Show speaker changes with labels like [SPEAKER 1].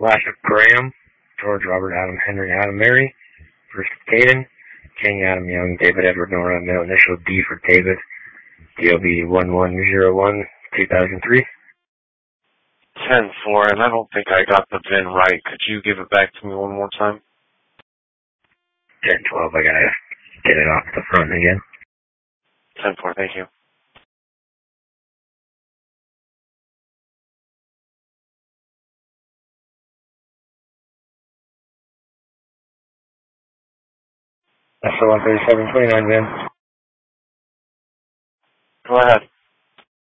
[SPEAKER 1] Last of Graham, George, Robert, Adam, Henry, Adam, Mary. First Caden, King, Adam, Young, David, Edward, Nora, middle initial D for David. DOB 1101, 2003.
[SPEAKER 2] 10-4, and I don't think I got the VIN right. Could you give it back to me one more time?
[SPEAKER 1] 10-12, I gotta get it off the front again.
[SPEAKER 2] 10-4, thank you.
[SPEAKER 1] That's the 13729, man.
[SPEAKER 2] Go ahead.